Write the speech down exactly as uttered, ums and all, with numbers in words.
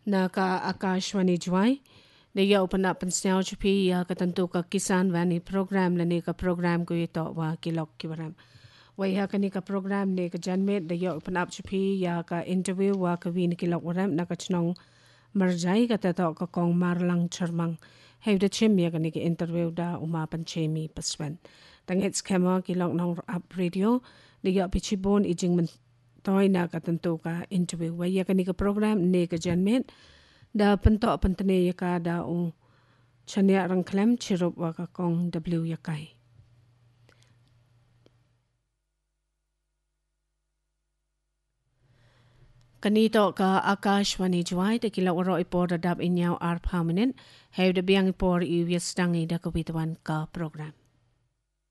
na ka Akashwani Jwai ne ya open up pensnau chupi ya ka tentu ka kisan vani program la ne ka program ko ito wa kilok kibaram wa ya ka ni ka program ne ka janmet de ya open up chupi ya ka interview wa ka win kilok waram na ka chnong marjai ka ta ka kong marlang charmang hay de chim ya ka ni ka interview da uma panchemi paswan tang it's kema kilok nong up radio de ya pichibon ijing men toy na ka tentu ka interview wa ya ka ni ka program ne ka janmet da pentok pentene ya ka da u chania rang klem chirup wa ka kong w ya kai kanito ka Akashwani Jwai te kila waro ipor da dab inyao ar permanent hay da biang ipor i wiastangi da kawitawan ka program